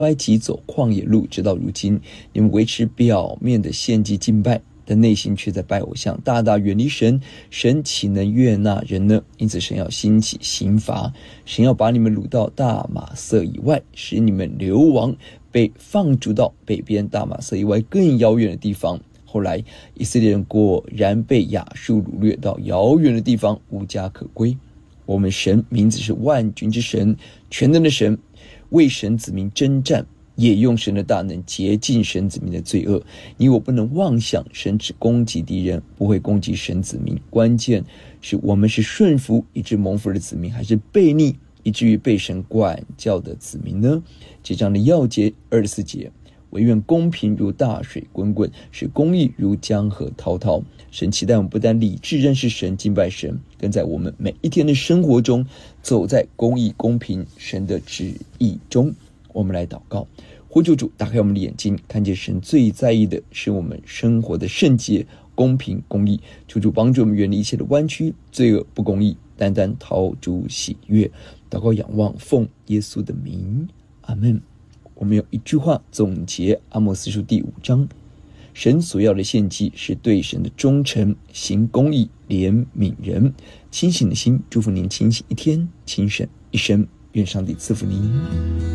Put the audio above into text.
埃及走旷野路，直到如今，你们维持表面的献祭敬拜，但内心却在拜偶像，大大远离神，神岂能悦纳人呢？因此神要兴起刑罚，神要把你们掳到大马色以外，使你们流亡，被放逐到北边大马色以外更遥远的地方。后来以色列人果然被亚述掳掠到遥远的地方，无家可归。我们神名字是万军之神，全能的神，为神子民征战，也用神的大能洁净神子民的罪恶。你我不能妄想神只攻击敌人，不会攻击神子民。关键是我们是顺服以致蒙福的子民，还是悖逆以至于被神管教的子民呢？这章的要节24节，惟愿公平如大水滚滚，使公义如江河滔滔。神期待我们不但理智认识神、敬拜神，更在我们每一天的生活中走在公义、公平神的旨意中。我们来祷告，呼求主打开我们的眼睛，看见神最在意的是我们生活的圣洁、公平、公义。求主帮助我们远离一切的弯曲、罪恶、不公义，单单讨主喜悦。祷告仰望，奉耶稣的名，阿们。我们有一句话总结阿摩司书第5章，神所要的献祭是对神的忠诚，行公义，怜悯人。清醒的心，祝福您清醒一天，清醒一生。愿上帝赐福您。